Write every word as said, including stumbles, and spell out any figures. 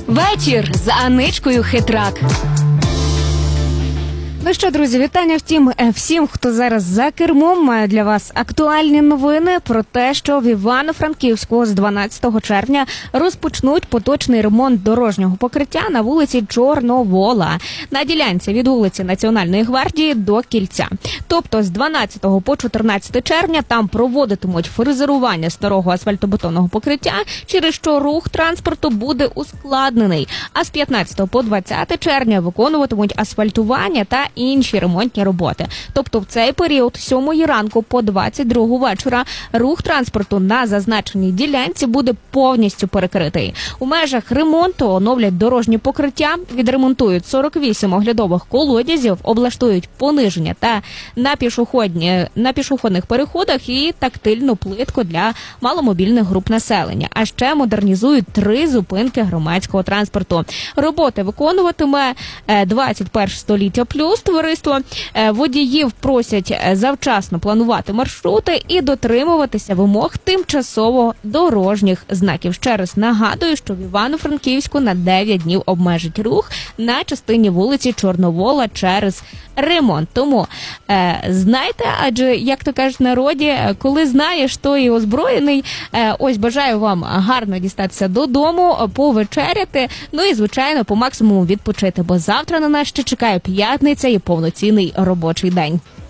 Вечір з Аничкою Хитрак. Ну що, друзі, вітання втім всім, хто зараз за кермом. Маю для вас актуальні новини про те, що в Івано-Франківську з дванадцятого червня розпочнуть поточний ремонт дорожнього покриття на вулиці Чорновола на ділянці від вулиці Національної гвардії до Кільця. Тобто з дванадцятого по чотирнадцяте червня там проводитимуть фрезерування старого асфальтобетонного покриття, через що рух транспорту буде ускладнений. А з п'ятнадцятого по двадцяте червня виконуватимуть асфальтування та інші ремонтні роботи. Тобто в цей період з сьомої ранку по двадцять другу вечора рух транспорту на зазначеній ділянці буде повністю перекритий. У межах ремонту оновлять дорожні покриття, відремонтують сорок вісім оглядових колодязів, облаштують пониження та на пішохідні, на пішохідних переходах і тактильну плитку для маломобільних груп населення. А ще модернізують три зупинки громадського транспорту. Роботи виконуватиме двадцять перше століття плюс товариство. Водіїв просять завчасно планувати маршрути і дотримуватися вимог тимчасово дорожніх знаків. Ще раз нагадую, що в Івано-Франківську на дев'ять днів обмежить рух на частині вулиці Чорновола через ремонт. Тому е, знайте, адже, як то кажуть в народі, коли знаєш, то і озброєний. Е, ось бажаю вам гарно дістатися додому, повечеряти, ну і, звичайно, по максимуму відпочити, бо завтра на нас ще чекає п'ятниця і повноцінний робочий день.